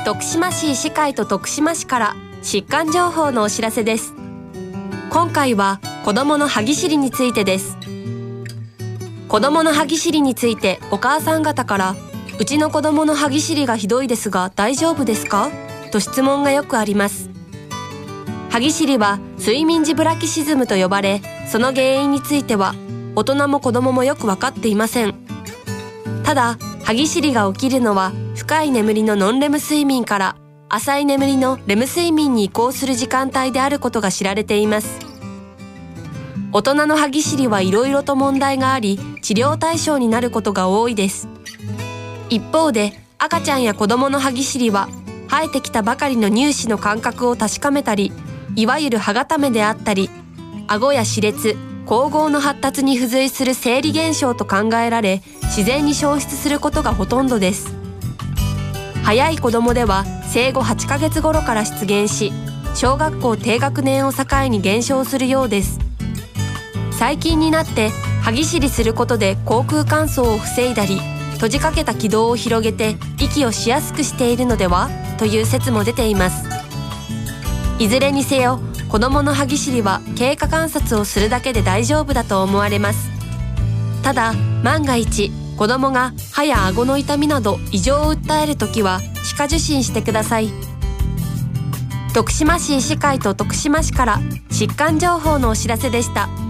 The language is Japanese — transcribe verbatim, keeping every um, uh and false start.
徳島市医師会と徳島市から疾患情報のお知らせです。今回は子どもの歯ぎしりについてです。子どもの歯ぎしりについてお母さん方から、うちの子どもの歯ぎしりがひどいですが大丈夫ですかと質問がよくあります。歯ぎしりは睡眠時ブラキシズムと呼ばれ、その原因については大人も子どももよく分かっていません。ただ、歯ぎしりが起きるのは深い眠りのノンレム睡眠から浅い眠りのレム睡眠に移行する時間帯であることが知られています。大人の歯ぎしりはいろいろと問題があり、治療対象になることが多いです。一方で、赤ちゃんや子供の歯ぎしりは生えてきたばかりの乳歯の感覚を確かめたり、いわゆる歯固めであったり、顎や歯列、咬合の発達に付随する生理現象と考えられ、自然に消失することがほとんどです。早い子供では生後はちかげつ頃から出現し、小学校低学年を境に減少するようです。最近になって歯ぎしりすることで口腔乾燥を防いだり、閉じかけた気道を広げて息をしやすくしているのではという説も出ています。いずれにせよ、子どもの歯ぎしりは経過観察をするだけで大丈夫だと思われます。ただ、万が一子どもが歯や顎の痛みなど異常を訴えるときは歯科受診してください。徳島市医師会と徳島市から疾患情報のお知らせでした。